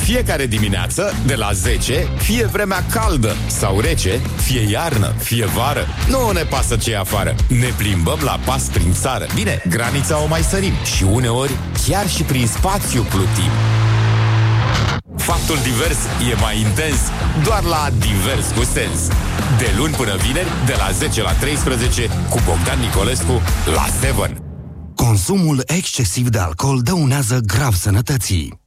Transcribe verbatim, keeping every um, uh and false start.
fiecare dimineață, de la zece, fie vremea caldă sau rece, fie iarnă, fie vară, nu ne pasă ce e afară. Ne plimbăm la pas prin țară. Bine, granița o mai sărim și uneori chiar și prin spațiu plutim. Faptul divers e mai intens doar la Divers cu Sens. De luni până vineri, de la zece la treisprezece, cu Bogdan Nicolescu la Seven. Consumul excesiv de alcool dăunează grav sănătății.